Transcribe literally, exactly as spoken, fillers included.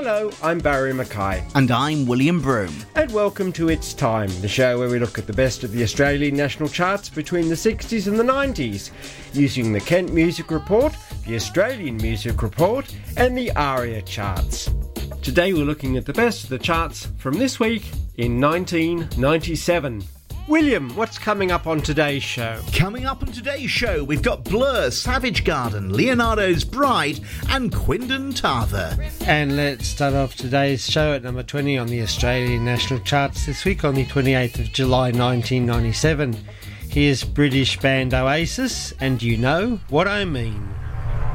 Hello, I'm Barry Mackay. And I'm William Broome. And welcome to It's Time, the show where we look at the best of the Australian national charts between the sixties and the nineties, using the Kent Music Report, the Australian Music Report, and the ARIA charts. Today we're looking at the best of the charts from this week in nineteen ninety-seven. William, what's coming up on today's show? Coming up on today's show, we've got Blur, Savage Garden, Leonardo's Bride, and Quindon Tarver. And let's start off today's show at number twenty on the Australian national charts this week on the twenty-eighth of July nineteen ninety-seven. Here's British band Oasis, and You Know What I Mean.